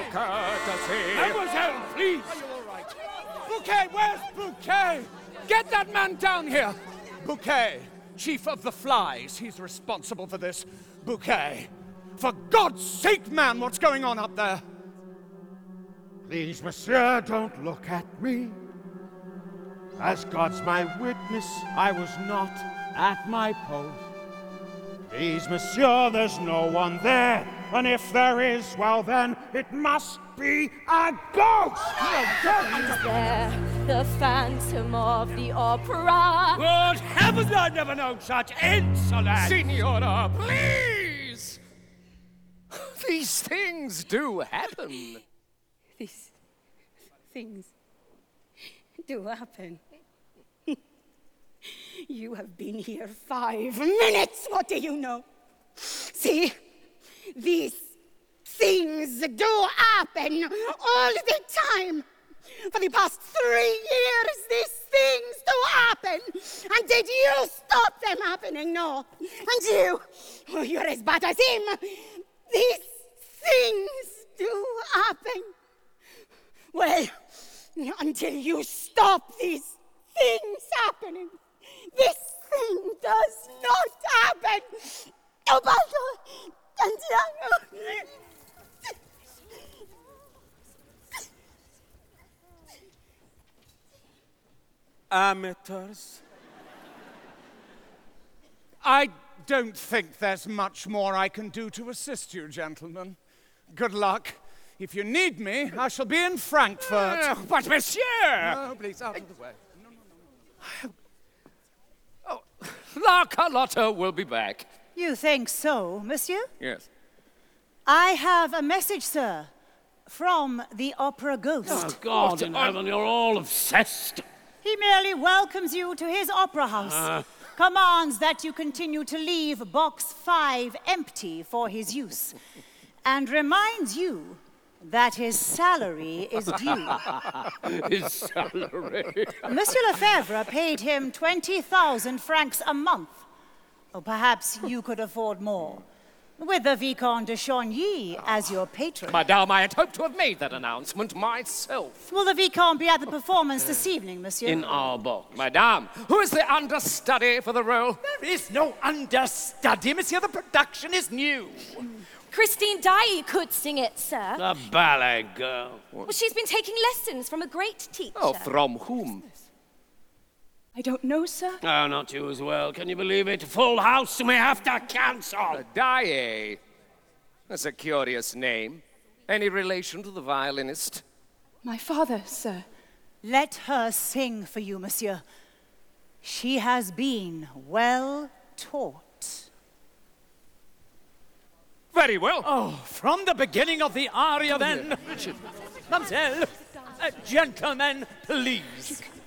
courtesy. Mademoiselle, please! Are you all right? Bouquet, where's Bouquet? Get that man down here! Bouquet, chief of the flies. He's responsible for this. Bouquet. For God's sake, man, what's going on up there? Please, monsieur, don't look at me. As God's my witness, I was not at my post. Please, monsieur, there's no one there. And if there is, well then, it must be a ghost! Is there the Phantom of the Opera? Good heavens, I've never known such insolence! Signora, please! These things do happen. These things do happen. You have been here 5 minutes. What do you know? See, these things do happen all the time. For the past 3 years, these things do happen. And did you stop them happening? No. And you, oh, you're as bad as him. These things do happen. Well, until you stop these things happening, this thing does not happen. Ubaldo, Santiago. Amateurs. I don't think there's much more I can do to assist you, gentlemen. Good luck. If you need me, I shall be in Frankfurt. But monsieur! No, please, out of the way. La Carlotta will be back. You think so, monsieur? Yes. I have a message, sir, from the opera ghost. Oh, God in heaven, you're all obsessed. He merely welcomes you to his opera house, commands that you continue to leave box 5 empty for his use, and reminds you that his salary is due. His salary. Monsieur Lefebvre paid him 20,000 francs a month. Or perhaps you could afford more, with the Vicomte de Chagny as your patron. Madame, I had hoped to have made that announcement myself. Will the Vicomte be at the performance this evening, monsieur? In our box. Madame, who is the understudy for the role? There is no understudy, monsieur. The production is new. Christine Daae could sing it, sir. The ballet girl. Well, she's been taking lessons from a great teacher. Oh, from whom? I don't know, sir. Oh, not you as well. Can you believe it? Full house and we have to cancel. Daae. That's a curious name. Any relation to the violinist? My father, sir. Let her sing for you, monsieur. She has been well taught. Very well. Oh, from the beginning of the aria then. Mademoiselle, gentlemen, please.